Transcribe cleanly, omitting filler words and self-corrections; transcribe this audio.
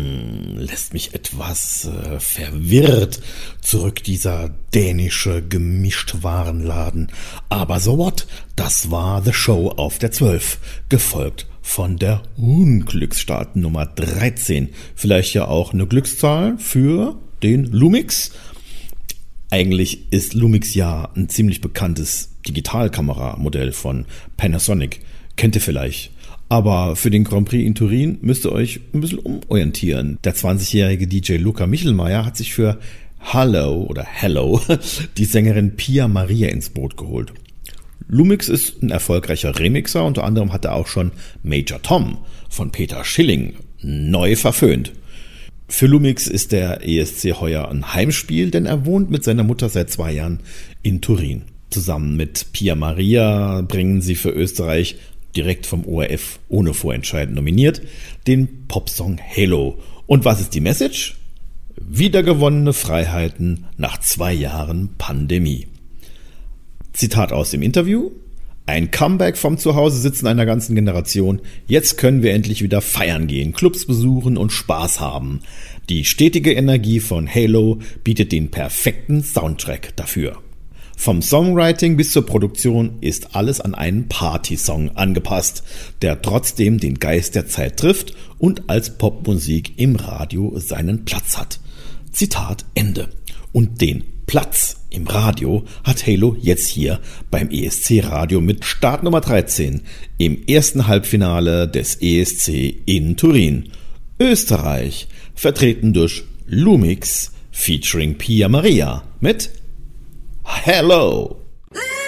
Lässt mich etwas verwirrt zurück, dieser dänische Gemischtwarenladen. Aber so what? Das war The Show auf der 12, gefolgt von der Unglücksstart Nummer 13. Vielleicht ja auch eine Glückszahl für den Lumix. Eigentlich ist Lumix ja ein ziemlich bekanntes Digitalkameramodell von Panasonic. Kennt ihr vielleicht? Aber für den Grand Prix in Turin müsst ihr euch ein bisschen umorientieren. Der 20-jährige DJ Luca Michelmeier hat sich für Hello die Sängerin Pia Maria ins Boot geholt. Lumix ist ein erfolgreicher Remixer, unter anderem hat er auch schon Major Tom von Peter Schilling neu verföhnt. Für Lumix ist der ESC heuer ein Heimspiel, denn er wohnt mit seiner Mutter seit 2 Jahren in Turin. Zusammen mit Pia Maria bringen sie für Österreich direkt vom ORF ohne Vorentscheid nominiert den Popsong Hello. Und was ist die Message? Wiedergewonnene Freiheiten nach 2 Jahren Pandemie. Zitat aus dem Interview: Ein Comeback vom Zuhause-Sitzen einer ganzen Generation. Jetzt können wir endlich wieder feiern gehen, Clubs besuchen und Spaß haben. Die stetige Energie von Hello bietet den perfekten Soundtrack dafür. Vom Songwriting bis zur Produktion ist alles an einen Partysong angepasst, der trotzdem den Geist der Zeit trifft und als Popmusik im Radio seinen Platz hat. Zitat Ende. Und den Platz im Radio hat Hello jetzt hier beim ESC Radio mit Start Nummer 13 im ersten Halbfinale des ESC in Turin. Österreich, vertreten durch Lumix featuring Pia Maria mit Hello.